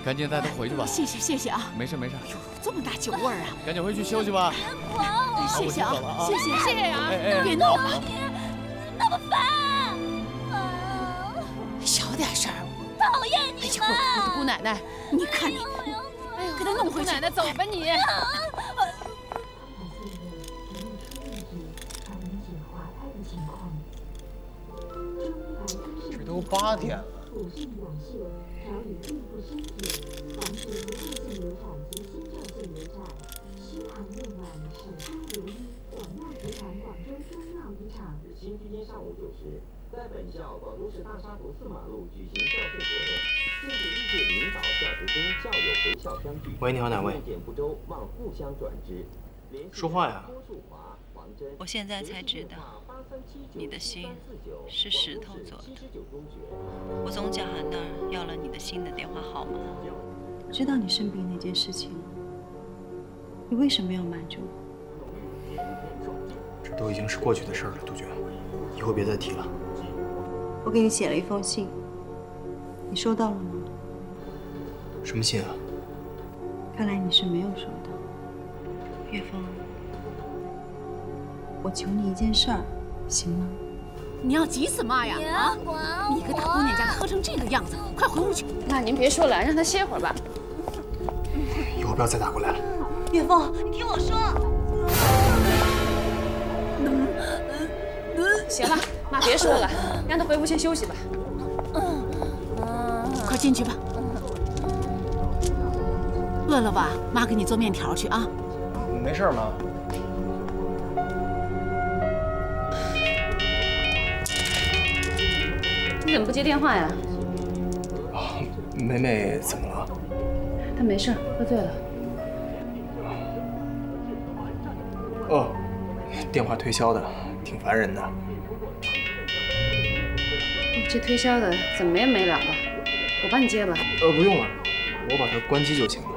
赶紧带他回去吧。 谢谢啊。 没事。 哎呦，这么大酒味儿啊！ 赶紧回去休息吧。 谢谢啊，谢谢啊！ 哎， 别闹了， 那么烦。 小点声。 讨厌你们！ 我的姑奶奶，你看你，哎呦，给他弄回去。 姑奶奶，走吧你。 这都8点了。 星期天上午9时，在本校广东市大沙头4马路举行校庆活动，禁止历届领导、教职工、校友回校相聚。 喂，你好，哪位？ 意见不周，望互相转知。 说话呀！ 我现在才知道，你的心是石头做的。我从贾涵那儿要了你的新的电话号码。 知道你生病那件事情，你为什么要瞒着我？ 这都已经是过去的事了，杜鹃，以后别再提了。 我给你写了一封信，你收到了吗？ 什么信啊？ 看来你是没有收到。 岳峰， 我求你一件事儿，行吗？ 你要急什么呀？啊！你一个大姑娘家喝成这个样子，快回屋去。 那您别说了，让他歇会儿吧。 以后不要再打过来了。 岳峰，你听我说。 行了，妈别说了，让他回屋先休息吧。 快进去吧。饿了吧？妈给你做面条去啊。 没事，妈。 你怎么不接电话呀？ 梅梅怎么了？ 她没事，喝醉了。 哦，电话推销的，挺烦人的。 这推销的怎么没完没了的？我帮你接吧。 不用了，我把它关机就行了。